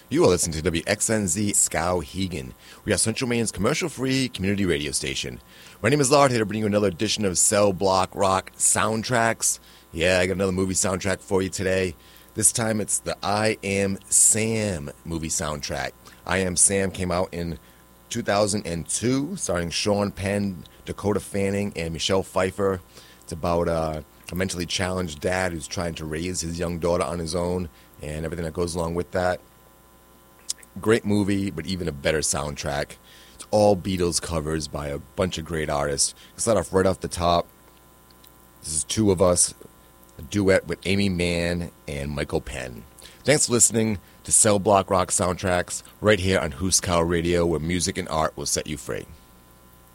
You are listening to WXNZ Skowhegan. We are Central Maine's commercial-free community radio station. My name is Lard, here to bring you another edition of Cell Block Rock Soundtracks. Yeah, I got another movie soundtrack for you today. This time it's the I Am Sam movie soundtrack. I Am Sam came out in 2002, starring Sean Penn, Dakota Fanning, and Michelle Pfeiffer. It's about a mentally challenged dad who's trying to raise his young daughter on his own and everything that goes along with that. Great movie, but even a better soundtrack. It's all Beatles covers by a bunch of great artists. Let's start off right off the top. This is Two of Us, a duet with Amy Mann and Michael Penn. Thanks for listening to Cell Block Rock Soundtracks right here on Huskow Radio, where music and art will set you free.